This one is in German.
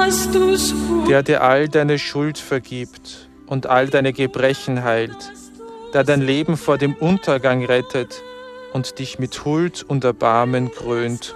der dir all deine Schuld vergibt und all deine Gebrechen heilt, der dein Leben vor dem Untergang rettet und dich mit Huld und Erbarmen krönt